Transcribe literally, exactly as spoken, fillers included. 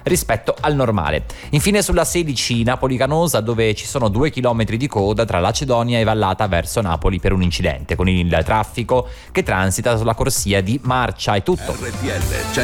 rispetto al normale. Infine sulla sedici Napoli-Canosa, dove ci sono due chilometri di coda tra Lacedonia e Vallata verso Napoli per un incidente, con il traffico che transita sulla corsia di marcia. È tutto. R T L